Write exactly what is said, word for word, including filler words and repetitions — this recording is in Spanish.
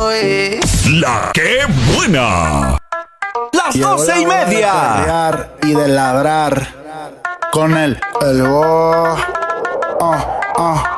voy. La que buena. Las doce y media. Y de labrar con el, el bo. Oh, oh.